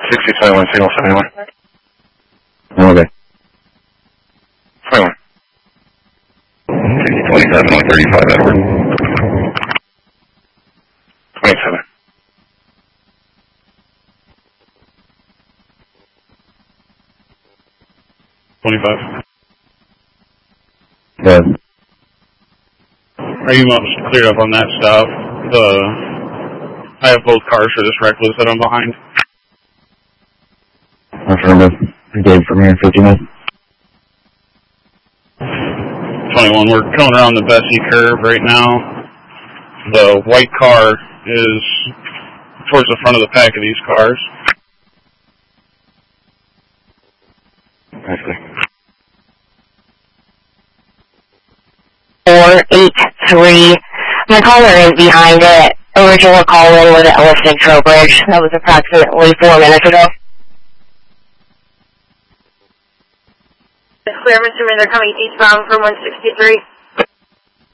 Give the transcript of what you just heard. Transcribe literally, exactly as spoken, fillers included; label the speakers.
Speaker 1: sixty twenty-one, signal seventy-one.
Speaker 2: Okay.
Speaker 1: twenty-one.
Speaker 2: sixty twenty-seven, one thirty-five, Edward.
Speaker 1: twenty-seven.
Speaker 3: twenty-five.
Speaker 2: Good.
Speaker 3: Are you most cleared up on that stop? The I have both cars for this reckless that I'm behind.
Speaker 2: Affirmative. Dave from here in fifty minutes.
Speaker 3: twenty-one, we're going around the Bessie curve right now. The white car is towards the front of the pack of these cars.
Speaker 1: Actually.
Speaker 4: four eight three. My caller is behind it. Original call-in with the Elephant Trowbridge. That was approximately four minutes ago.
Speaker 5: Clear, Mister Min, they're coming eastbound from one sixty-three.